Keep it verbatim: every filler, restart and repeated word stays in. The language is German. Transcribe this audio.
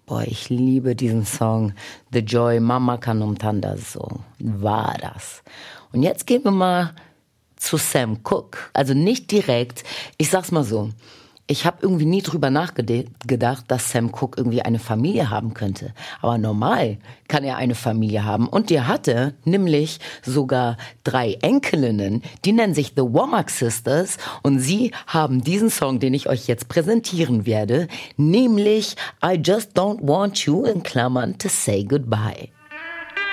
Boah, ich liebe diesen Song. The Joy Mama Kanumtanda so war das. Und jetzt gehen wir mal zu Sam Cooke. Also nicht direkt, ich sag's mal so. Ich habe irgendwie nie drüber nachgedacht, dass Sam Cooke irgendwie eine Familie haben könnte. Aber normal kann er eine Familie haben. Und der hatte nämlich sogar drei Enkelinnen. Die nennen sich The Womack Sisters. Und sie haben diesen Song, den ich euch jetzt präsentieren werde, nämlich I Just Don't Want You in Klammern to Say Goodbye.